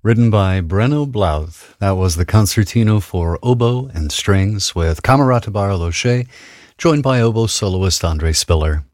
written by Brenno Blauth. That was the concertino for oboe and strings with Camerata Barloche, joined by oboe soloist Andre Spiller.